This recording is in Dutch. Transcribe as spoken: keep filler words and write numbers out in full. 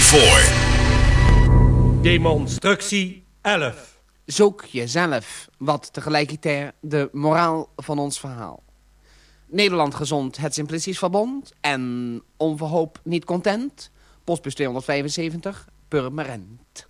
Foy. Demonstructie elf. Zoek jezelf, wat tegelijkertijd de moraal van ons verhaal. Nederland gezond, het Simplicies Verbond en onverhoop niet content. Postbus tweehonderdvijfenzeventig, Purmerend.